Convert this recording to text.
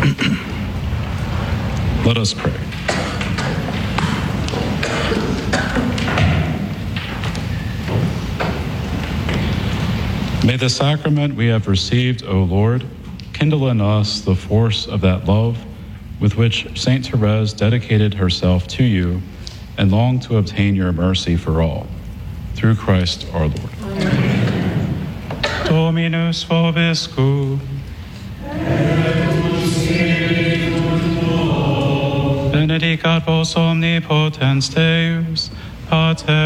Let us pray. May the sacrament we have received, O Lord, kindle in us the force of that love with which Saint Therese dedicated herself to you and longed to obtain your mercy for all. Through Christ our Lord. Amen. Dominus vobiscum. Benedicat vos omnipotens Deus, Pater